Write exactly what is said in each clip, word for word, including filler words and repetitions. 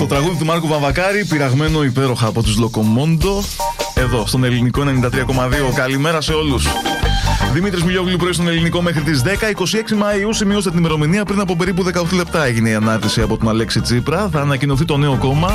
τραγούδι του Μάρκου Βαμβακάρη, πειραγμένο υπέροχα από τους Λοκομόντο, εδώ στον Ελληνικό ενενήντα τρία κόμμα δύο. Καλημέρα σε όλους. Δημήτρης Μιλιόγλου, πρωί στον Ελληνικό μέχρι τις δέκα. είκοσι έξι Μαΐου, σημειώστε την ημερομηνία. Πριν από περίπου δεκαοκτώ λεπτά έγινε η ανάρτηση από τον Αλέξη Τσίπρα. Θα ανακοινωθεί το νέο κόμμα.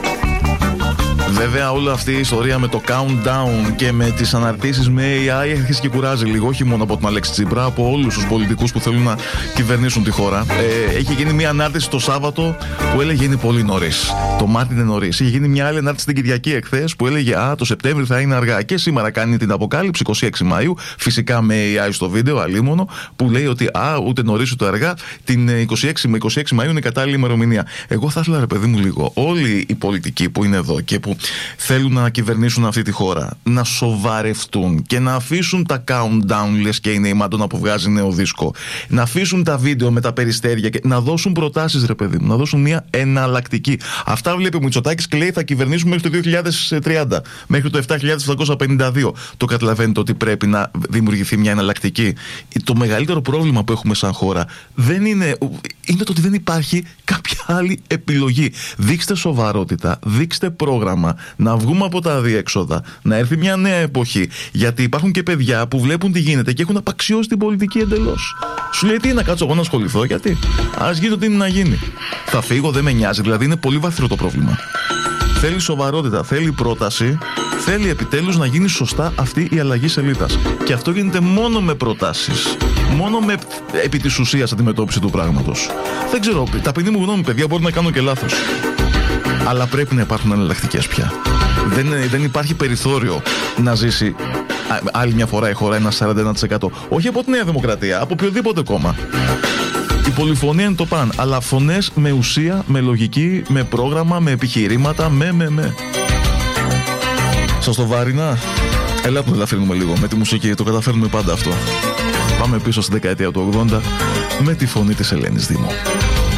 Βέβαια, όλη αυτή η ιστορία με το countdown και με τις αναρτήσεις με έι άι έχει αρχίσει και κουράζει λίγο. Όχι μόνο από τον Αλέξη Τσίπρα, από όλους τους πολιτικούς που θέλουν να κυβερνήσουν τη χώρα. Ε, έχει γίνει μια ανάρτηση το Σάββατο που έλεγε είναι πολύ νωρίς. Το μάτι είναι νωρίς. Είχε γίνει μια άλλη ανάρτηση την Κυριακή εχθές που έλεγε Α, το Σεπτέμβρη θα είναι αργά. Και σήμερα κάνει την αποκάλυψη είκοσι έξι Μαΐου, φυσικά με έι άι στο βίντεο, αλίμονο, που λέει ότι Α, ούτε νωρίς ούτε αργά. Την είκοσι έξι με είκοσι έξι Μαΐου είναι η κατάλληλη ημερομηνία. Εγώ θα ήθελα, ρε παιδί μου, λίγο όλοι οι πολιτικοί που είναι εδώ και που θέλουν να κυβερνήσουν αυτή τη χώρα να σοβαρευτούν και να αφήσουν τα countdown λες και είναι η Μάντονα που βγάζει νέο δίσκο, να αφήσουν τα βίντεο με τα περιστέρια και να δώσουν προτάσεις, ρε παιδί μου, να δώσουν μια εναλλακτική. Αυτά βλέπει ο Μητσοτάκης και λέει θα κυβερνήσουμε μέχρι το δύο χιλιάδες τριάντα, μέχρι το επτά χιλιάδες επτακόσια πενήντα δύο. Το καταλαβαίνετε ότι πρέπει να δημιουργηθεί μια εναλλακτική. Το μεγαλύτερο πρόβλημα που έχουμε σαν χώρα δεν είναι, είναι το ότι δεν υπάρχει κάποια άλλη επιλογή. Δείξτε σοβαρότητα, δείξτε πρόγραμμα, να βγούμε από τα αδιέξοδα, να έρθει μια νέα εποχή. Γιατί υπάρχουν και παιδιά που βλέπουν τι γίνεται και έχουν απαξιώσει την πολιτική εντελώς. Σου λέει τι να κάτσω εγώ να ασχοληθώ, γιατί ας γίνει ό,τι είναι να γίνει. Θα φύγω, δεν με νοιάζει, δηλαδή είναι πολύ βαθύτερο το πρόβλημα. Θέλει σοβαρότητα, θέλει πρόταση, θέλει επιτέλους να γίνει σωστά αυτή η αλλαγή σελίδας. Και αυτό γίνεται μόνο με προτάσεις. Μόνο με επί της ουσίας αντιμετώπιση του πράγματος. Δεν ξέρω, ταπεινή μου γνώμη, παιδιά, μπορεί να κάνω και λάθος. Αλλά πρέπει να υπάρχουν εναλλακτικές πια. Δεν, δεν υπάρχει περιθώριο να ζήσει άλλη μια φορά η χώρα ένα σαράντα ένα τοις εκατό. Όχι από τη Νέα Δημοκρατία, από οποιοδήποτε κόμμα. Η πολυφωνία είναι το παν, αλλά φωνές με ουσία, με λογική, με πρόγραμμα, με επιχειρήματα, με, με, με. Σας το βάρυνα. Ελάτε να ελαφρύνουμε λίγο με τη μουσική, το καταφέρνουμε πάντα αυτό. Πάμε πίσω στη δεκαετία του ογδόντα με τη φωνή της Ελένης Δήμου.